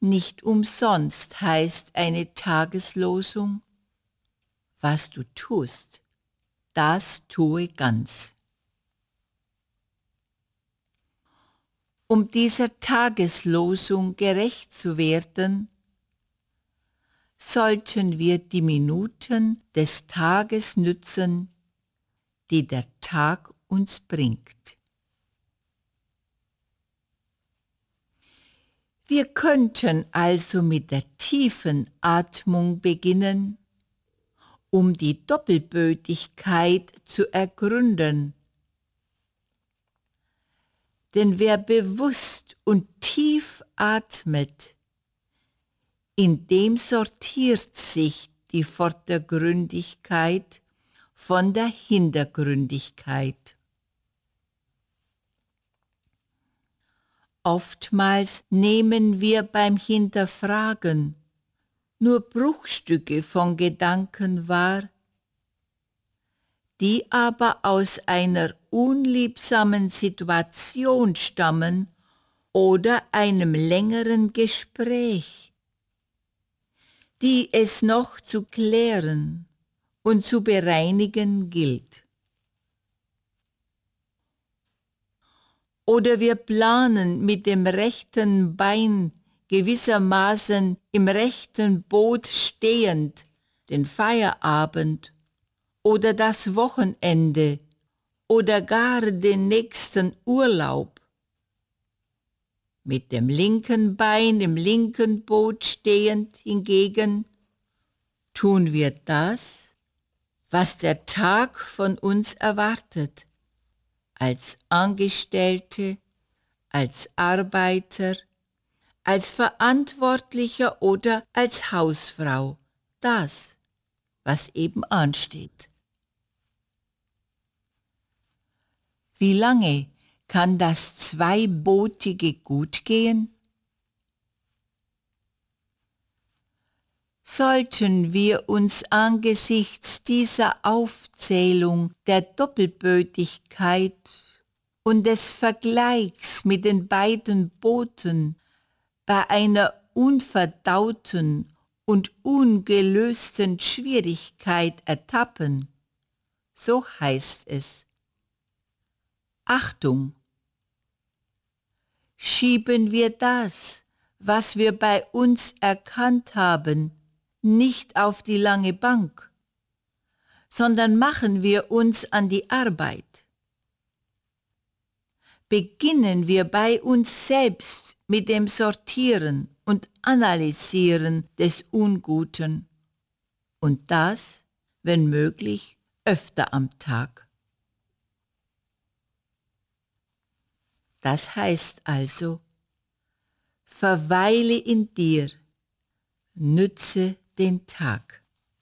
Nicht umsonst heißt eine Tageslosung: Was du tust, das tue ganz. Um dieser Tageslosung gerecht zu werden, sollten wir die Minuten des Tages nützen, die der Tag uns bringt. Wir könnten also mit der tiefen Atmung beginnen, um die Doppelbödigkeit zu ergründen. Denn wer bewusst und tief atmet, in dem sortiert sich die Vordergründigkeit von der Hintergründigkeit. Oftmals nehmen wir beim Hinterfragen nur Bruchstücke von Gedanken wahr, die aber aus einer unliebsamen Situation stammen oder einem längeren Gespräch, die es noch zu klären und zu bereinigen gilt. Oder wir planen mit dem rechten Bein gewissermaßen im rechten Boot stehend den Feierabend oder das Wochenende oder gar den nächsten Urlaub. Mit dem linken Bein im linken Boot stehend hingegen tun wir das, was der Tag von uns erwartet, als Angestellte, als Arbeiter, als Verantwortlicher oder als Hausfrau, das, was eben ansteht. Wie lange kann das Zweibootige gut gehen? Sollten wir uns angesichts dieser Aufzählung der Doppelbödigkeit und des Vergleichs mit den beiden Booten bei einer unverdauten und ungelösten Schwierigkeit ertappen, so heißt es: Achtung! Schieben wir das, was wir bei uns erkannt haben, nicht auf die lange Bank, sondern machen wir uns an die Arbeit. Beginnen wir bei uns selbst mit dem Sortieren und Analysieren des Unguten und das, wenn möglich, öfter am Tag. Das heißt also, verweile in dir, nütze den Tag.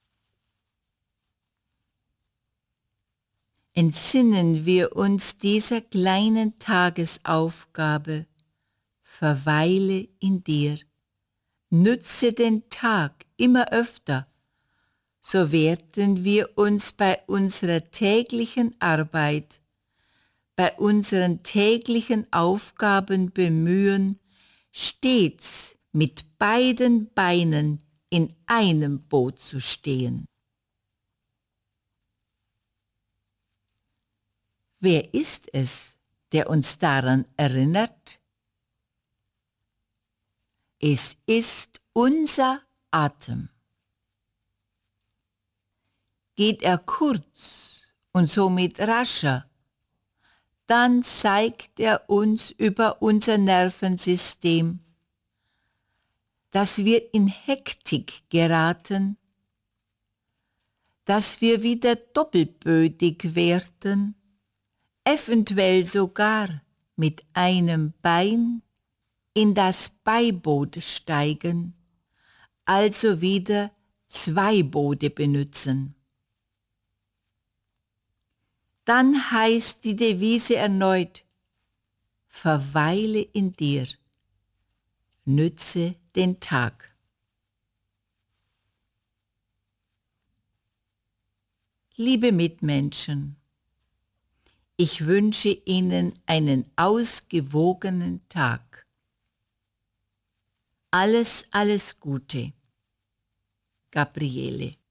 Entsinnen wir uns dieser kleinen Tagesaufgabe, verweile in dir, nütze den Tag immer öfter, so werden wir uns bei unserer täglichen Arbeit, bei unseren täglichen Aufgaben bemühen, stets mit beiden Beinen in einem Boot zu stehen. Wer ist es, der uns daran erinnert? Es ist unser Atem. Geht er kurz und somit rascher, dann zeigt er uns über unser Nervensystem, dass wir in Hektik geraten, dass wir wieder doppelbödig werden, eventuell sogar mit einem Bein in das Beiboot steigen, also wieder zwei Boote benutzen. Dann heißt die Devise erneut: Verweile in dir, nütze den Tag. Liebe Mitmenschen, ich wünsche Ihnen einen ausgewogenen Tag. Alles, alles Gute. Gabriele.